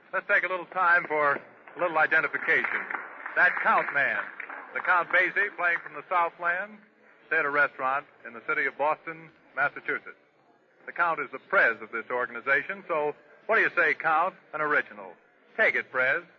Let's take a little time for a little identification. That Count man, the Count Basie, playing from the Southland, Theater Restaurant in the city of Boston, Massachusetts. The Count is the Prez of this organization, so what do you say, Count? An original. Take it, Prez.